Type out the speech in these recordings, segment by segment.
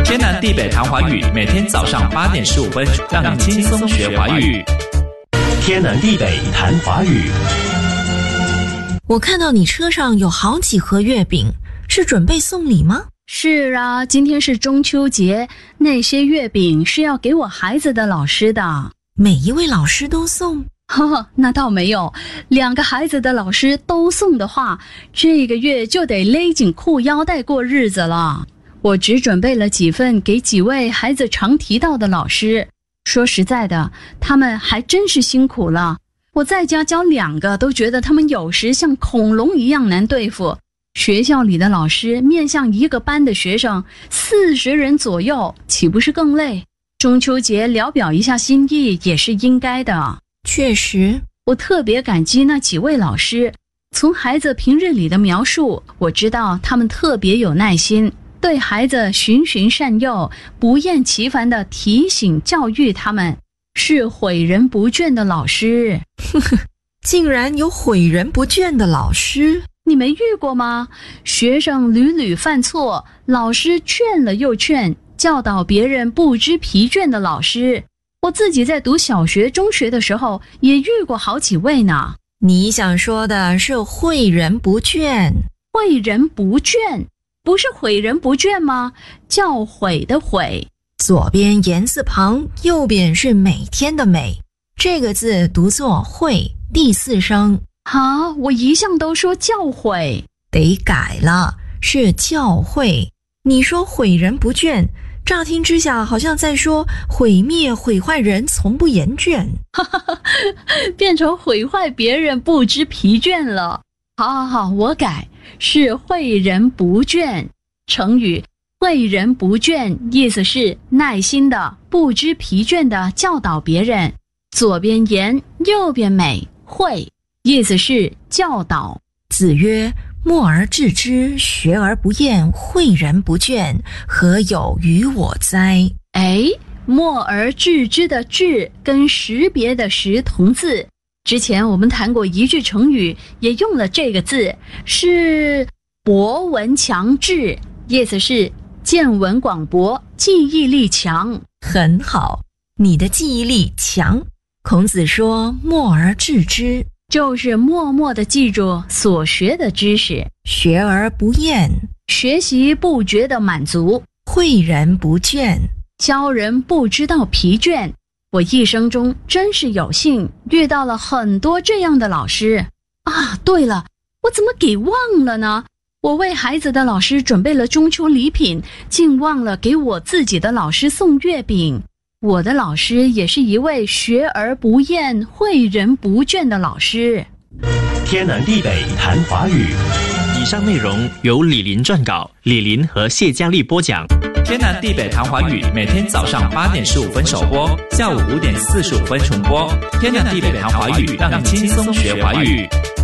天南地北谈华语，每天早上8点15分，让你轻松学华语。 天南地北谈华语。 我看到你车上有好几盒月饼，是准备送礼吗？ 是啊，今天是中秋节，那些月饼是要给我孩子的老师的。 每一位老师都送？ 呵呵，那倒没有，2个孩子的老师都送的话，这个月就得勒紧裤腰带过日子了。我只准备了几份给几位孩子常提到的老师。说实在的，他们还真是辛苦了。我在家教2个，都觉得他们有时像恐龙一样难对付。学校里的老师面向一个班的学生40人左右，岂不是更累？中秋节聊表一下心意也是应该的。 确实， 我特别感激那几位老师。从孩子平日里的描述，我知道他们特别有耐心，对孩子循循善诱，不厌其烦地提醒教育他们，是诲人不倦的老师。 竟然有诲人不倦的老师？ 你没遇过吗？学生屡屡犯错，老师劝了又劝，教导别人不知疲倦的老师。我自己在读小学、中学的时候，也遇过好几位呢。 你想说的是诲人不倦？ 诲人不倦，不是诲人不倦吗？教诲的诲， 左边言字旁，右边是每天的每，这个字读作诲，第4声。 啊，我一向都说教诲， 得改了，是教诲。你说诲人不倦，乍听之下好像在说毁灭毁坏人从不言倦， 变成毁坏别人不知疲倦了。好，我改，是诲人不倦。成语诲人不倦意思是耐心的、不知疲倦的教导别人。左边言，右边美，诲意思是教导。 子曰：默而志之，学而不厌，诲人不倦，何有于我哉？ 默而志之的志跟识别的识同字，之前我们谈过一句成语，也用了这个字，是博闻强志，意思是见闻广博，记忆力强。 很好，你的记忆力强。孔子说默而志之， 就是默默地记住所学的知识。 学而不厌， 学习不觉得满足。 诲人不倦， 教人不知道疲倦。我一生中真是有幸遇到了很多这样的老师啊！对了，我怎么给忘了呢？我为孩子的老师准备了中秋礼品，竟忘了给我自己的老师送月饼。我的老师也是一位学而不厌、诲人不倦的老师。 天南地北谈华语。 以上内容由李林撰稿，李林和谢佳丽播讲。天南地北谈华语，每天早上8点15分首播，下午5点45分重播。天南地北谈华语，让你轻松学华语。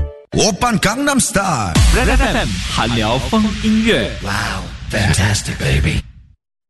오빤 강남스타일 FM 韩聊风音乐。 Wow, fantastic baby